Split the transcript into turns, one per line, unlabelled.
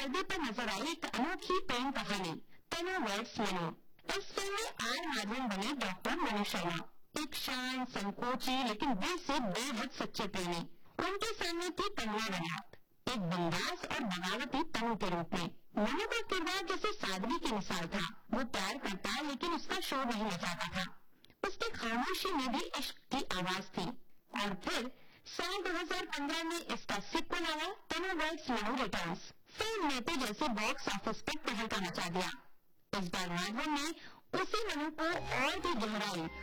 पर्दे पर नजर आई एक अनोखी प्रेम कहानी तनु वर्ड्स मनु। इस फिल्म में आर माधवन बने डॉक्टर मनु शर्मा, एक शांत संकोची लेकिन दिल से बेहद सच्चे प्रेमी। उनके सामने थी तनुआ बनात, एक बिंदास और बगावती तनु के रूप में। मनु का किरदार जैसे सादगी की मिसाल था। वो प्यार करता लेकिन उसका शोर नहीं मचाता था। उसकी खामोशी में भी इश्क की आवाज थी। और फिर साल 2015 में इसका सिक्वल आया तनु वर्ड्स मनु रिटर्न्स। फिल्म ने तो जैसे बॉक्स ऑफिस पर तहलका मचा दिया। इस बार माधवन ने उसी मनु को और भी गहराई